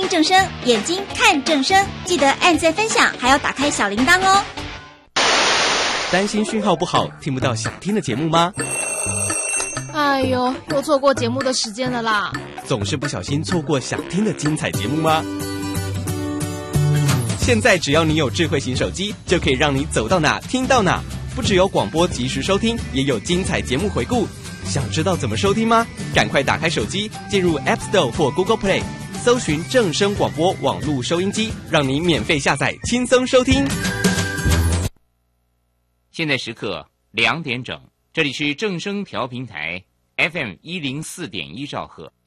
正声，眼睛看正声，记得按赞分享，还要打开小铃铛哦。 担心讯号不好，听不到想听的节目吗？ 哎呦，又错过节目的时间了啦！ 总是不小心错过想听的精彩节目吗？现在只要你有智慧型手机，就可以让你走到哪听到哪。不只有广播及时收听，也有精彩节目回顾。想知道怎么收听吗？赶快打开手机，进入 App Store 或 Google Play， 搜寻正声广播网络收音机，让你免费下载，轻松收听。 现在时刻2点整，这里是正声调频台 FM104.1兆赫。